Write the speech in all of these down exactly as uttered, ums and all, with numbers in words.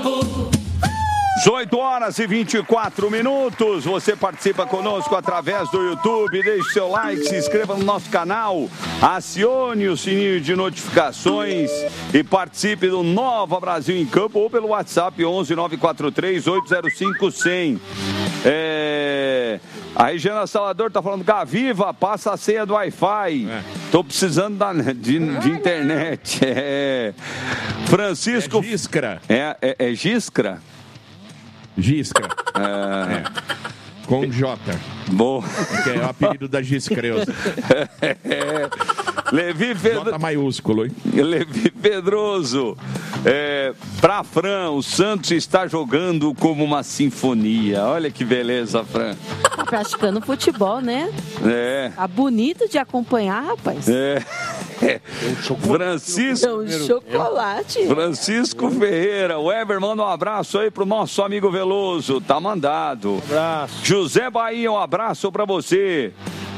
campo. dezoito horas e vinte e quatro minutos. Você participa conosco através do YouTube. Deixe seu like, se inscreva no nosso canal, acione o sininho de notificações e participe do Nova Brasil em Campo ou pelo WhatsApp onze nove quatro três oito zero cinco cem. É... A Regiana Salador tá falando, Gaviva, passa a senha do Wi-Fi. É. Tô precisando da, de, de internet. É... Francisco... É Giscra. É, é, é Giscra? Giscra. É... é. Com J. Bom. Que é o apelido da Giscreusa. É. Levi Pedro... J maiúsculo, hein? Levi Pedroso. É, pra Fran, o Santos está jogando como uma sinfonia. Olha que beleza, Fran. Tá praticando futebol, né? É. Tá bonito de acompanhar, rapaz. É. É. Francisco. É um chocolate. Francisco Ferreira. O Ever manda um abraço aí pro nosso amigo Veloso. Tá mandado. Um abraço. José Bahia, um abraço pra você.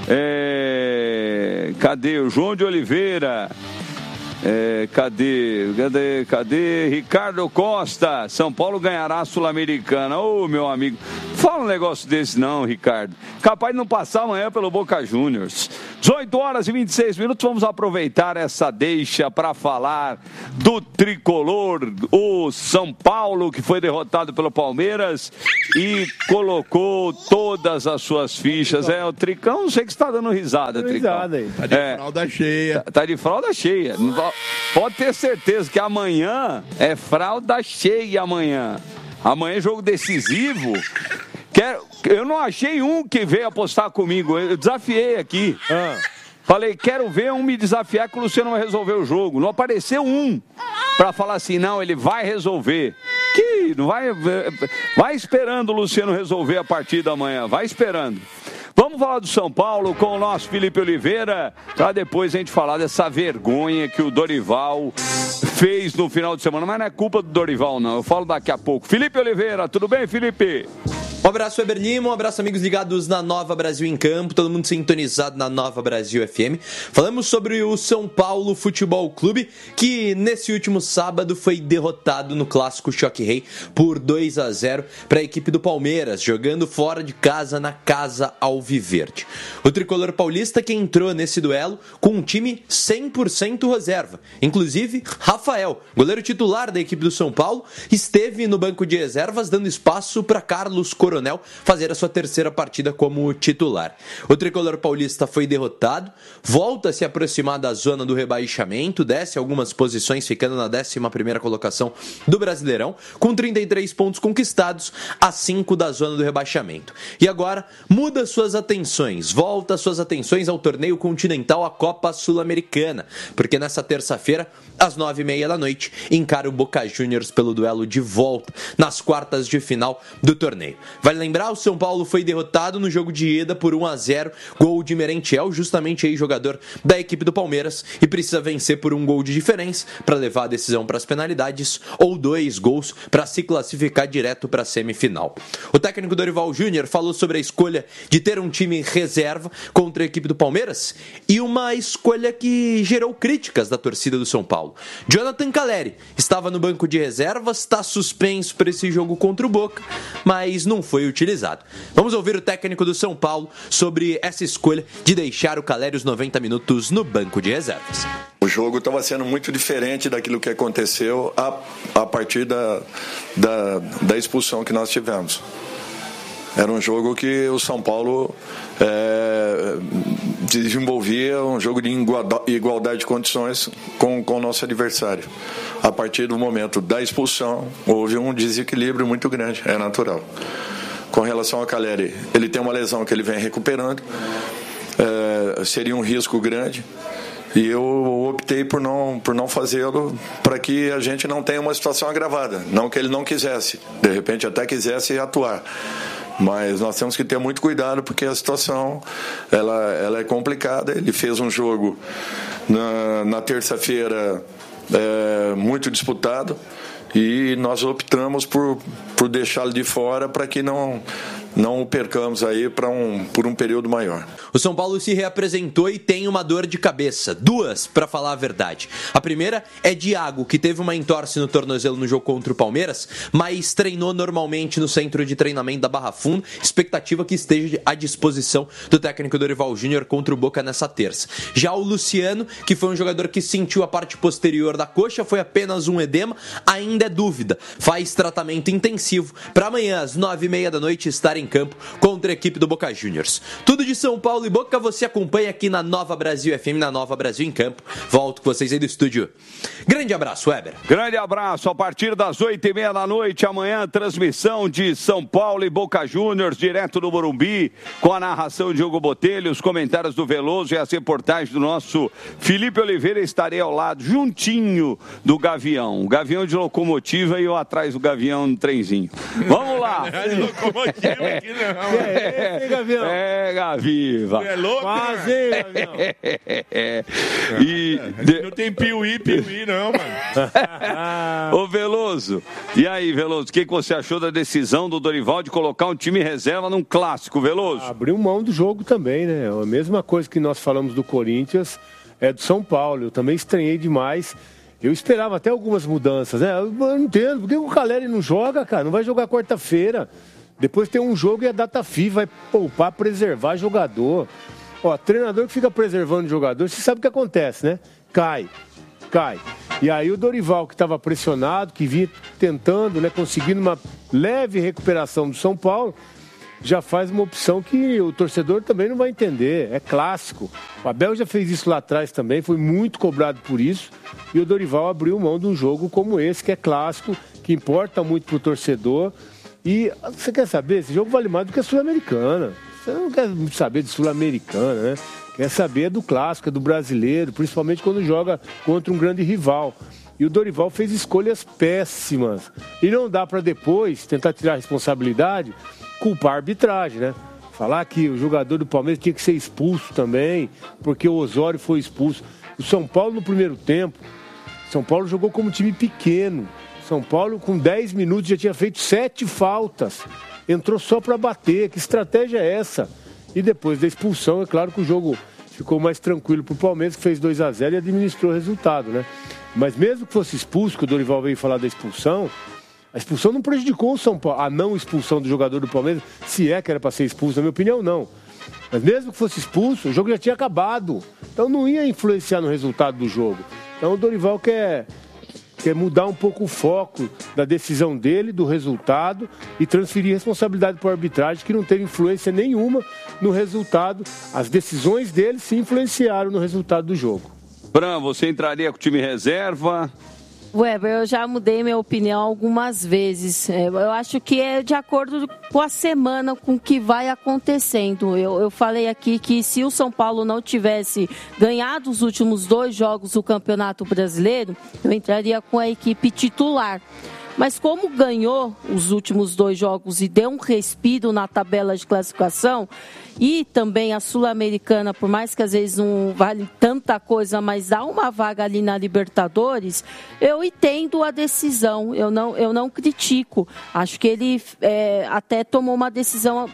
É... Cadê o João de Oliveira? É, cadê, cadê, cadê? Ricardo Costa, São Paulo ganhará a Sul-Americana. Ô, oh, meu amigo, fala um negócio desse não, Ricardo. Capaz de não passar amanhã pelo Boca Juniors. dezoito horas e vinte e seis minutos, vamos aproveitar essa deixa para falar do tricolor, o São Paulo, que foi derrotado pelo Palmeiras e colocou todas as suas fichas. É, o Tricão, não sei que você está dando risada, Tricão. Risada aí. Tá de é, fralda cheia. Tá, tá de fralda cheia. Pode ter certeza que amanhã é fralda cheia amanhã. Amanhã é jogo decisivo. Quero, eu não achei um que veio apostar comigo. Eu desafiei aqui. Ah. Falei, quero ver um me desafiar que o Luciano vai resolver o jogo. Não apareceu um para falar assim, não, ele vai resolver. Que não vai, vai esperando o Luciano resolver a partida amanhã. Vai esperando. Vamos falar do São Paulo com o nosso Felipe Oliveira, para depois a gente falar dessa vergonha que o Dorival fez no final de semana. Mas não é culpa do Dorival, não. Eu falo daqui a pouco. Felipe Oliveira, tudo bem, Felipe? Um abraço, Weber Lima, um abraço, amigos ligados na Nova Brasil em Campo, todo mundo sintonizado na Nova Brasil F M. Falamos sobre o São Paulo Futebol Clube, que nesse último sábado foi derrotado no clássico Choque Rei por dois a zero para a equipe do Palmeiras, jogando fora de casa na Casa Alviverde. O tricolor paulista que entrou nesse duelo com um time cem por cento reserva. Inclusive, Rafael, goleiro titular da equipe do São Paulo, esteve no banco de reservas dando espaço para Carlos Coronel fazer a sua terceira partida como titular. O tricolor paulista foi derrotado, volta a se aproximar da zona do rebaixamento, desce algumas posições, ficando na décima primeira colocação do Brasileirão, com trinta e três pontos conquistados, a cinco da zona do rebaixamento. E agora muda suas atenções, volta suas atenções ao torneio continental, a Copa Sul-Americana, porque nessa terça-feira, às nove e meia da noite, encara o Boca Juniors pelo duelo de volta nas quartas de final do torneio. Vale lembrar, o São Paulo foi derrotado no jogo de ida por um a zero, gol de Merentiel, justamente aí jogador da equipe do Palmeiras, e precisa vencer por um gol de diferença para levar a decisão para as penalidades, ou dois gols para se classificar direto para a semifinal. O técnico Dorival Júnior falou sobre a escolha de ter um time reserva contra a equipe do Palmeiras e uma escolha que gerou críticas da torcida do São Paulo. Jonathan Calleri estava no banco de reservas, está suspenso para esse jogo contra o Boca, mas não foi utilizado. Vamos ouvir o técnico do São Paulo sobre essa escolha de deixar o Calleri os noventa minutos no banco de reservas. O jogo estava sendo muito diferente daquilo que aconteceu a, a partir da, da, da expulsão que nós tivemos. Era um jogo que o São Paulo é, desenvolvia um jogo de igualdade de condições com, com o nosso adversário. A partir do momento da expulsão, houve um desequilíbrio muito grande, é natural. Com relação ao Calleri, ele tem uma lesão que ele vem recuperando, é, seria um risco grande, e eu optei por não, por não fazê-lo para que a gente não tenha uma situação agravada. Não que ele não quisesse, de repente até quisesse atuar. Mas nós temos que ter muito cuidado porque a situação ela, ela é complicada. Ele fez um jogo na, na terça-feira é, muito disputado e nós optamos por, por deixá-lo de fora para que não, não o percamos aí pra um, por um período maior. O São Paulo se reapresentou e tem uma dor de cabeça. Duas, para falar a verdade. A primeira é Diago, que teve uma entorse no tornozelo no jogo contra o Palmeiras, mas treinou normalmente no centro de treinamento da Barra Funda. Expectativa que esteja à disposição do técnico Dorival Júnior contra o Boca nessa terça. Já o Luciano, que foi um jogador que sentiu a parte posterior da coxa, foi apenas um edema, ainda é dúvida. Faz tratamento intensivo para amanhã, às nove e meia da noite, estar em campo contra a equipe do Boca Juniors. Tudo de São Paulo e Boca você acompanha aqui na Nova Brasil F M, na Nova Brasil em Campo. Volto com vocês aí do estúdio. Grande abraço, Weber. Grande abraço. A partir das oito e meia da noite, amanhã, transmissão de São Paulo e Boca Juniors, direto do Morumbi, com a narração de Diogo Botelho, os comentários do Veloso e as reportagens do nosso Felipe Oliveira. Estarei ao lado, juntinho do Gavião. O Gavião de locomotiva e eu atrás do Gavião no trenzinho. Vamos lá. De locomotiva aqui não. É, é, Gavião. É, Gaviva. É louco? Quase, hein, Gavião? É. E de... Não tem piuí, piuí não, mano. Ô Veloso, e aí, Veloso, o que, que você achou da decisão do Dorival de colocar um time reserva num clássico, Veloso? Abriu mão do jogo também, né? A mesma coisa que nós falamos do Corinthians é do São Paulo. Eu também estranhei demais. Eu esperava até algumas mudanças, né? Eu não entendo, por que o Caleri não joga, cara? Não vai jogar quarta-feira. Depois tem um jogo e a data FIFA vai poupar, preservar jogador. Ó, treinador que fica preservando jogador, você sabe o que acontece, né? Cai, cai. E aí o Dorival, que estava pressionado, que vinha tentando, né, conseguindo uma leve recuperação do São Paulo, já faz uma opção que o torcedor também não vai entender. É clássico. O Abel já fez isso lá atrás também, foi muito cobrado por isso. E o Dorival abriu mão de um jogo como esse, que é clássico, que importa muito pro torcedor. E você quer saber? Esse jogo vale mais do que a Sul-Americana. Você não quer saber de Sul-Americana, né? Quer saber do clássico, do brasileiro, principalmente quando joga contra um grande rival. E o Dorival fez escolhas péssimas. E não dá para depois tentar tirar a responsabilidade, culpar a arbitragem, né? Falar que o jogador do Palmeiras tinha que ser expulso também, porque o Osório foi expulso. O São Paulo no primeiro tempo, São Paulo jogou como time pequeno. São Paulo com dez minutos já tinha feito sete faltas. Entrou só para bater. Que estratégia é essa? E depois da expulsão, é claro que o jogo ficou mais tranquilo para o Palmeiras, que fez dois a zero e administrou o resultado, né? Mas mesmo que fosse expulso, que o Dorival veio falar da expulsão, a expulsão não prejudicou o São Paulo. A não expulsão do jogador do Palmeiras, se é que era para ser expulso, na minha opinião, não. Mas mesmo que fosse expulso, o jogo já tinha acabado. Então não ia influenciar no resultado do jogo. Então o Dorival quer, quer mudar um pouco o foco da decisão dele, do resultado, e transferir responsabilidade para a arbitragem, que não teve influência nenhuma no resultado. As decisões dele se influenciaram no resultado do jogo. Fran, você entraria com o time reserva? Weber, eu já mudei minha opinião algumas vezes. Eu acho que é de acordo com a semana, com o que vai acontecendo. Eu, eu falei aqui que se o São Paulo não tivesse ganhado os últimos dois jogos do Campeonato Brasileiro, eu entraria com a equipe titular. Mas como ganhou os últimos dois jogos e deu um respiro na tabela de classificação, e também a Sul-Americana, por mais que às vezes não vale tanta coisa, mas dá uma vaga ali na Libertadores, eu entendo a decisão, eu não, eu não critico. Acho que ele é, até tomou uma decisão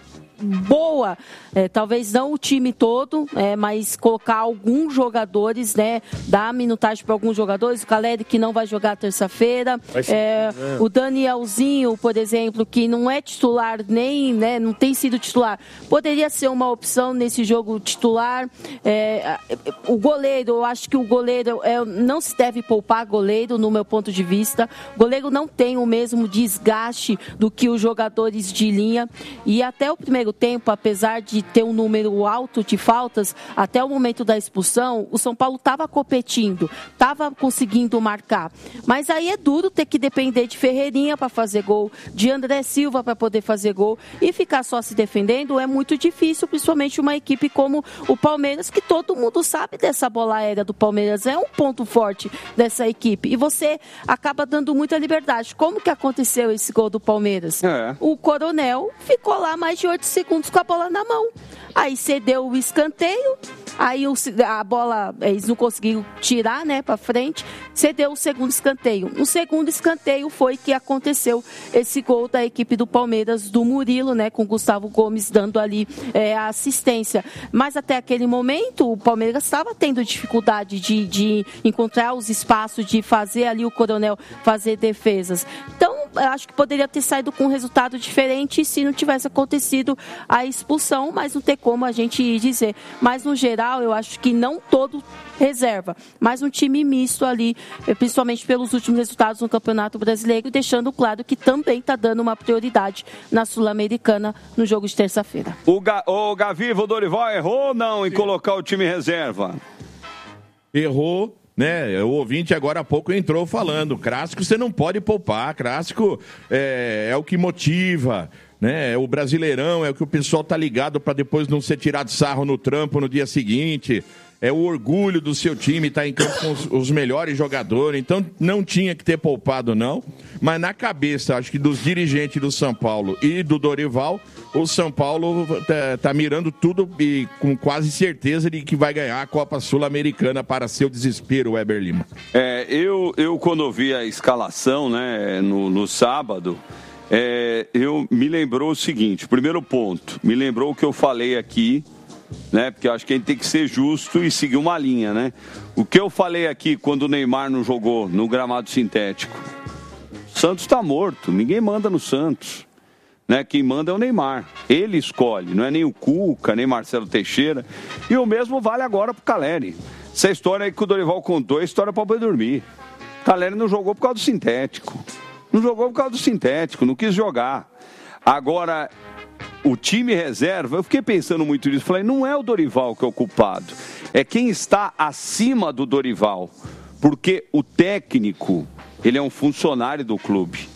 boa, é, talvez não o time todo, é, mas colocar alguns jogadores, né, dar minutagem para alguns jogadores, o Caleri que não vai jogar terça-feira, é, o Danielzinho, por exemplo, que não é titular nem, né, não tem sido titular, poderia ser uma opção nesse jogo titular. É, o goleiro, eu acho que o goleiro é, não se deve poupar goleiro, no meu ponto de vista. O goleiro não tem o mesmo desgaste do que os jogadores de linha, e até o primeiro tempo, apesar de ter um número alto de faltas, até o momento da expulsão, o São Paulo estava competindo, estava conseguindo marcar. Mas aí é duro ter que depender de Ferreirinha para fazer gol, de André Silva para poder fazer gol, e ficar só se defendendo é muito difícil, principalmente uma equipe como o Palmeiras, que todo mundo sabe dessa bola aérea do Palmeiras, é um ponto forte dessa equipe, e você acaba dando muita liberdade. Como que aconteceu esse gol do Palmeiras? É. O Coronel ficou lá mais de oito segundos com a bola na mão. Aí cedeu o escanteio, Aí o, a bola, eles não conseguiram tirar, né, para frente, cedeu o segundo escanteio. No segundo escanteio foi que aconteceu esse gol da equipe do Palmeiras, do Murilo, né, com o Gustavo Gomes dando ali é, a assistência. Mas até aquele momento, o Palmeiras estava tendo dificuldade de, de encontrar os espaços, de fazer ali o Coronel fazer defesas. Então, eu acho que poderia ter saído com um resultado diferente se não tivesse acontecido a expulsão, mas não tem como a gente dizer. Mas, no geral, eu acho que não todo reserva, mas um time misto ali, principalmente pelos últimos resultados no Campeonato Brasileiro, deixando claro que também está dando uma prioridade na Sul-Americana no jogo de terça-feira. O, Ga- o Gavivo Dorival errou ou não em colocar o time reserva? Errou, né? O ouvinte agora há pouco entrou falando, clássico você não pode poupar, clássico é, é o que motiva, né? É o Brasileirão, é o que o pessoal tá ligado para depois não ser tirado sarro no trampo no dia seguinte. É o orgulho do seu time estar em campo com os, os melhores jogadores. Então, não tinha que ter poupado, não. Mas na cabeça, acho que dos dirigentes do São Paulo e do Dorival, o São Paulo tá, tá mirando tudo e com quase certeza de que vai ganhar a Copa Sul-Americana, para seu desespero, Weber Lima. É, eu, eu quando vi a escalação, né, no, no sábado, é, eu me lembrou o seguinte, primeiro ponto, me lembrou o que eu falei aqui, né? Porque eu acho que a gente tem que ser justo e seguir uma linha, né? O que eu falei aqui quando o Neymar não jogou no gramado sintético? O Santos está morto, ninguém manda no Santos, né? Quem manda é o Neymar, ele escolhe, não é nem o Cuca, nem Marcelo Teixeira, e o mesmo vale agora pro Caleri. Essa história aí que o Dorival contou é história para poder dormir. O Caleri não jogou por causa do sintético, não jogou por causa do sintético, não quis jogar. Agora, o time reserva, eu fiquei pensando muito nisso, falei, não é o Dorival que é o culpado, é quem está acima do Dorival, porque o técnico, ele é um funcionário do clube.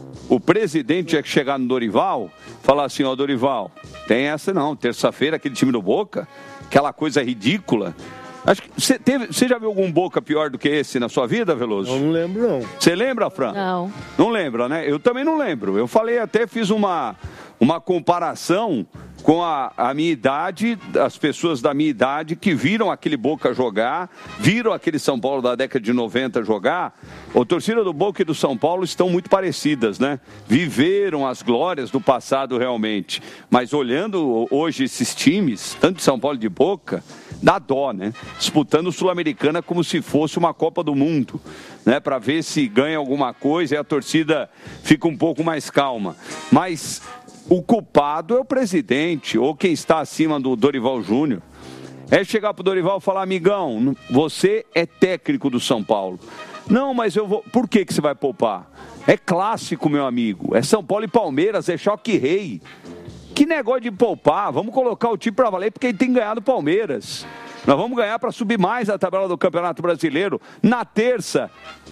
O presidente tinha que chegar no Dorival, falar assim, ó, Dorival, tem essa não, terça-feira aquele time do Boca, aquela coisa ridícula. Acho que você, teve, você já viu algum Boca pior do que esse na sua vida, Veloso? Eu não lembro, não. Você lembra, Fran? Não. Não lembra, né? Eu também não lembro. Eu falei, até fiz uma, uma comparação com a, a minha idade, as pessoas da minha idade que viram aquele Boca jogar, viram aquele São Paulo da década de noventa jogar. A torcida do Boca e do São Paulo estão muito parecidas, né? Viveram as glórias do passado realmente. Mas olhando hoje esses times, tanto de São Paulo e de Boca, dá dó, né? Disputando Sul-Americana como se fosse uma Copa do Mundo, né? Para ver se ganha alguma coisa e a torcida fica um pouco mais calma. Mas o culpado é o presidente ou quem está acima do Dorival Júnior. É chegar pro Dorival e falar, amigão, você é técnico do São Paulo. Não, mas eu vou... Por que que você vai poupar? É clássico, meu amigo. É São Paulo e Palmeiras, é choque rei. Que negócio de poupar? Vamos colocar o time para valer porque ele tem ganhado o Palmeiras. Nós vamos ganhar para subir mais a tabela do Campeonato Brasileiro. Na terça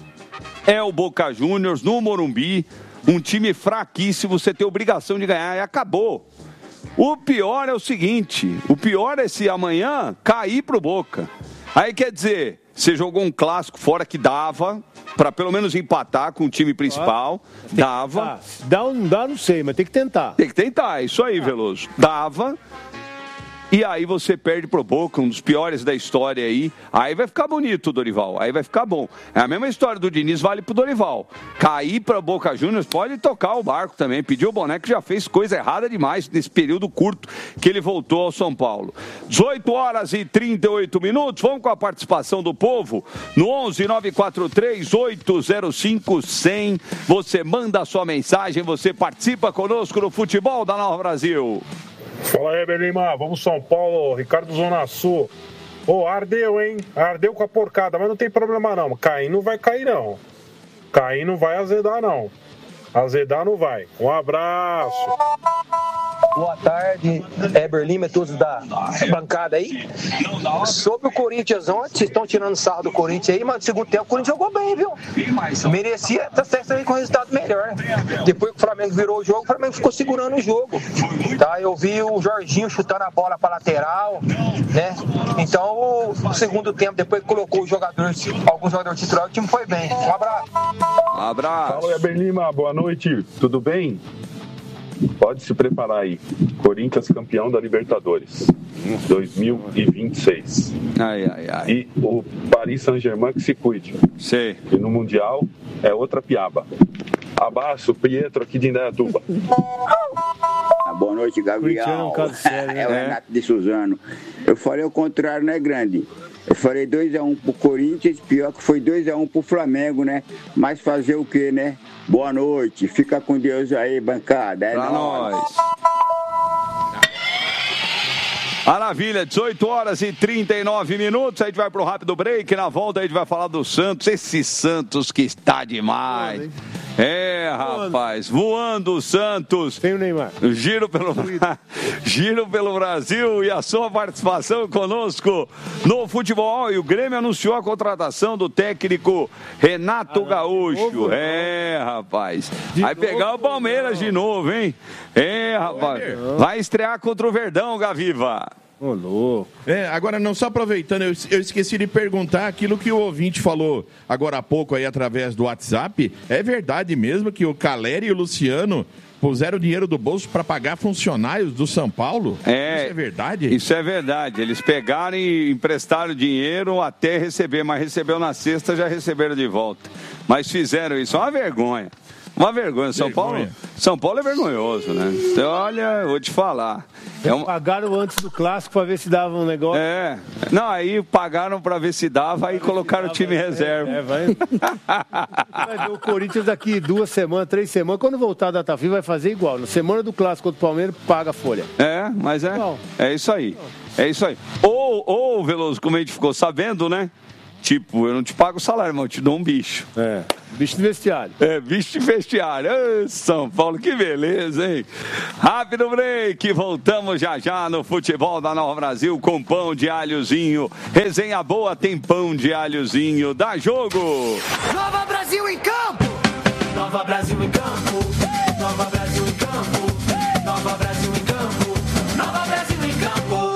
é o Boca Juniors no Morumbi. Um time fraquíssimo, você tem obrigação de ganhar e acabou. O pior é o seguinte, o pior é se amanhã cair pro Boca. Aí quer dizer, você jogou um clássico fora que dava, para pelo menos empatar com o time principal, dava. Dá ou não dá, não sei, mas tem que tentar. Tem que tentar, é isso aí, Veloso. Dava. E aí você perde pro Boca, um dos piores da história aí. Aí vai ficar bonito, Dorival. Aí vai ficar bom. É a mesma história do Diniz, vale pro Dorival. Cair pra Boca Juniors, pode tocar o barco também. Pediu o boné que já fez coisa errada demais nesse período curto que ele voltou ao São Paulo. dezoito horas e trinta e oito minutos. Vamos com a participação do povo no onze nove quatro três oito zero cinco cem. Você manda a sua mensagem, você participa conosco no Futebol da Nova Brasil. Fala aí, Belima, vamos São Paulo, Ricardo Zona Sul. Ô, oh, ardeu, hein? Ardeu com a porcada, mas não tem problema não. Cair não vai cair, não. Cair não vai azedar, não. Azedar não vai. Um abraço. Boa tarde, Heber Lima e todos da bancada aí. Sobre o Corinthians ontem, vocês estão tirando sarro do Corinthians aí, mas no segundo tempo o Corinthians jogou bem, viu? Merecia estar certo aí com um resultado melhor. Depois que o Flamengo virou o jogo, o Flamengo ficou segurando o jogo. Tá? Eu vi o Jorginho chutando a bola para lateral, né? Então, no segundo tempo, depois que colocou os jogadores, alguns jogadores titulares, o time foi bem. Um abraço. Um abraço. Fala, Heber Lima, boa noite. Tudo bem? Pode se preparar aí. Corinthians campeão da Libertadores. dois mil e vinte e seis. Ai, ai, ai. E o Paris Saint-Germain que se cuide. Sei. E no Mundial é outra piaba. Abraço, Pietro aqui de Indaiatuba. Boa noite, Gabriel. É o Renato de Suzano. Eu falei o contrário, né, grande? Eu falei dois a um pro Corinthians, pior que foi dois a um pro Flamengo, né? Mas fazer o quê, né? Boa noite, fica com Deus aí, bancada. É pra nóis. nós. Maravilha, dezoito horas e trinta e nove minutos, a gente vai pro rápido break, na volta a gente vai falar do Santos, esse Santos que está demais. É, rapaz, voando o Santos. Tem o Neymar. Giro pelo, Giro pelo Brasil e a sua participação conosco no futebol. E o Grêmio anunciou a contratação do técnico Renato ah, Gaúcho. É, rapaz. De vai novo, pegar o Palmeiras não. de novo, hein? É, rapaz. Vai estrear contra o Verdão, Gaviva. Ô, louco. É, agora, não só aproveitando, eu, eu esqueci de perguntar aquilo que o ouvinte falou agora há pouco aí através do WhatsApp. É verdade mesmo que o Caleri e o Luciano puseram dinheiro do bolso para pagar funcionários do São Paulo? É, isso é verdade? Isso é verdade. Eles pegaram e emprestaram dinheiro até receber, mas recebeu na sexta, já receberam de volta. Mas fizeram isso, é uma vergonha. Uma vergonha. São vergonha. Paulo, São Paulo é vergonhoso, né? Então, olha, vou te falar. É um... Pagaram antes do clássico para ver se dava um negócio. É. Não, aí pagaram para ver se dava e colocaram o time em reserva. É, vai. Vai ver o Corinthians daqui duas semanas, três semanas. Quando voltar a data FIFA vai fazer igual. Na semana do clássico contra o Palmeiras, paga a folha. É, mas é. Não. É isso aí. É isso aí. Ou, ou, Veloso, como a gente ficou sabendo, né? Tipo, eu não te pago o salário, mas eu te dou um bicho. É, bicho de vestiário. É, bicho de vestiário. Ô, São Paulo, que beleza, hein? Rápido break, voltamos já já no futebol da Nova Brasil com pão de alhozinho. Resenha boa tem pão de alhozinho. Dá jogo! Nova Brasil em campo! Nova Brasil em campo! Nova Brasil em campo! Nova Brasil em campo! Nova Brasil em campo!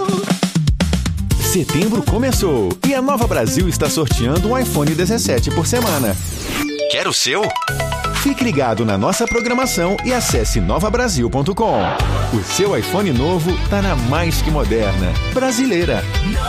Setembro começou e a Nova Brasil está sorteando um iPhone dezessete por semana. Quer o seu? Fique ligado na nossa programação e acesse nova brasil ponto com. O seu iPhone novo está na mais que moderna, brasileira.